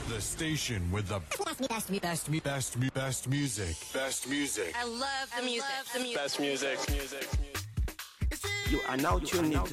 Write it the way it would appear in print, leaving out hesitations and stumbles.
The station with the best music. Best music. I love the music. Best music. You are now tuned into